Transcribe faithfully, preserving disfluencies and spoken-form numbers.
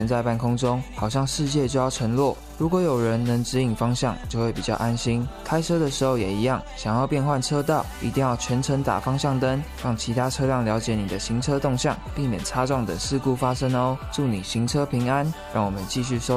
在半空中，好像世界就要沉落。如果有人能指引方向，就会比较安心。开车的时候也一样，想要变换车道，一定要全程打方向灯，让其他车辆了解你的行车动向，避免擦撞等事故发生哦。祝你行车平安，让我们继续收